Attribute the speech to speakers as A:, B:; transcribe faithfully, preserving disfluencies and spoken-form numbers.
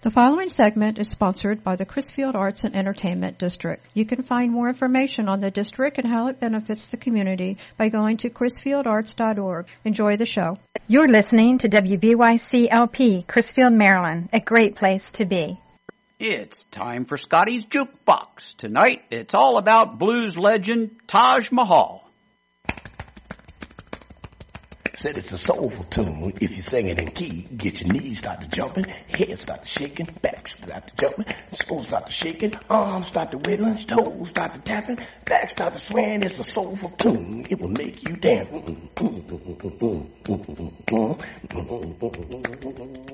A: The following segment is sponsored by the Crisfield Arts and Entertainment District. You can find more information on the district and how it benefits the community by going to crisfield arts dot org. Enjoy the show.
B: You're listening to W B Y C L P, Crisfield, Maryland, a great place to be.
C: It's time for Scotty's Jukebox. Tonight, it's all about blues legend Taj Mahal.
D: Said it's a soulful tune. If you sing it in key, get your knees start to jumping, head start to shaking, back start to jumping, soul start to shaking, arms start to wiggling, toes start to tapping, back start to swaying. It's a soulful tune. It will make you dance.